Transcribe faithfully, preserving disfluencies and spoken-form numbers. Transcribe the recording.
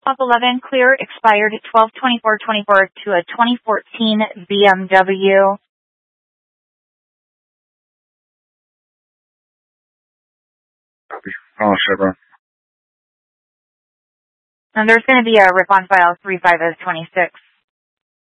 twelve eleven, clear, expired twelve twenty-four twenty-four to a twenty fourteen B M W. Copy. Oh, Chevron. And there's going to be a rip on file three five oh two six.